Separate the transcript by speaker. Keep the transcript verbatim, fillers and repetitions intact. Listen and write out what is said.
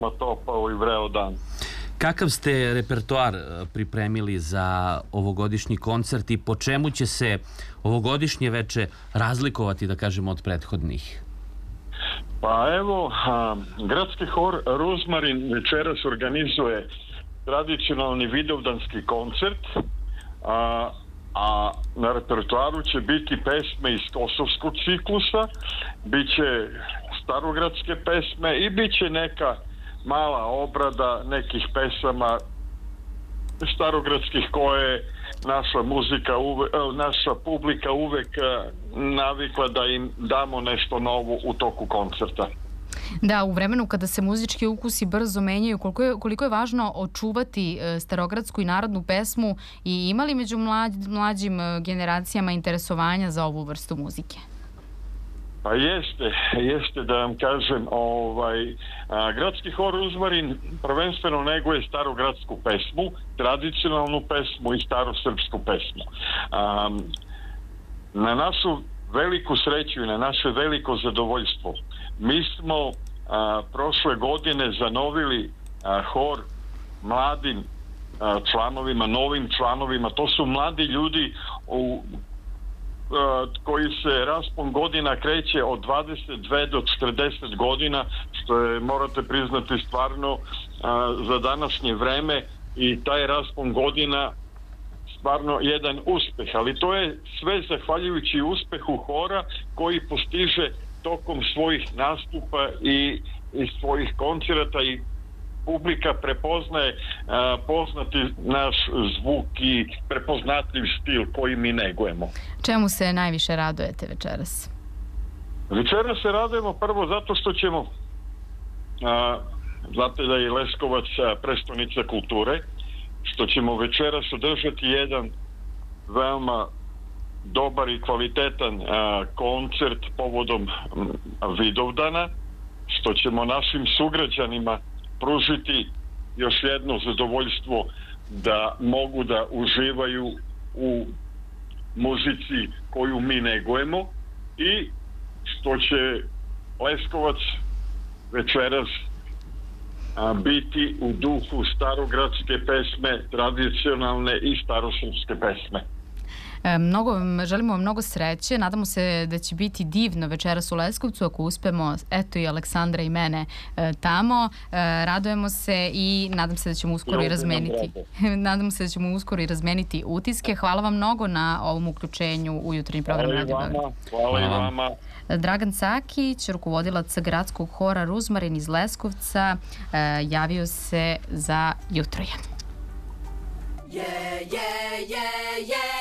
Speaker 1: topao i vreo dan.
Speaker 2: Kakav ste repertoar pripremili za ovogodišnji koncert i po čemu će se ovogodišnje veče razlikovati, da kažemo, od prethodnih?
Speaker 1: Pa evo, a, gradski hor Ruzmarin večeras organizuje tradicionalni vidovdanski koncert, a, a na repertoaru će biti pesme iz kosovskog ciklusa, bit će starogradske pesme i bit će neka mala obrada nekih pesama starogradskih koje naša muzika, uve, naša publika uvek navikla da im damo nešto novo u toku koncerta.
Speaker 3: Da, u vremenu kada se muzički ukusi brzo menjaju, koliko je, koliko je važno očuvati starogradsku i narodnu pesmu i imali među mlađ, mlađim generacijama interesovanja za ovu vrstu muzike?
Speaker 1: Pa jeste, jeste da vam kažem, ovaj, a, gradski hor Ruzmarin prvenstveno neguje starogradsku pesmu, tradicionalnu pesmu i starosrpsku pesmu. A, na našu veliku sreću i na naše veliko zadovoljstvo mi smo a, prošle godine zanovili a, hor mladim a, članovima, novim članovima. To su mladi ljudi u koji se raspon godina kreće od dvadeset dve do četrdeset godina, što je, morate priznati, stvarno a, za današnje vreme i taj raspon godina stvarno jedan uspeh, ali to je sve zahvaljujući uspehu hora koji postiže tokom svojih nastupa i, i svojih koncerata i publika prepoznaje a, poznati naš zvuk i prepoznatljiv stil koji mi negujemo.
Speaker 3: Čemu se najviše radujete večeras?
Speaker 1: Večeras se radujemo prvo zato što ćemo, a, znate da je Leskovac a, prestonica kulture, što ćemo večeras održati jedan veoma dobar i kvalitetan a, koncert povodom a, Vidovdana, što ćemo našim sugrađanima pružiti još jedno zadovoljstvo da mogu da uživaju u muzici koju mi negujemo i što će Leskovac večeras a, biti u duhu starogradske pesme, tradicionalne i starosrpske pesme.
Speaker 3: Mnogo, želimo vam mnogo sreće, nadamo se da će biti divno večeras u Leskovcu ako uspemo, eto i Aleksandra i mene e, tamo, e, radujemo se i nadam se da ćemo uskoro i razmeniti nadam se da ćemo uskoro i razmeniti utiske. Hvala vam mnogo na ovom uključenju u jutarnji program Radio Beograd.
Speaker 1: Hvala i vama.
Speaker 3: Dragan Cakić, rukovodilac gradskog hora Ruzmarin iz Leskovca, e, javio se za Jutro jedan.
Speaker 4: Yeah, yeah, yeah, yeah.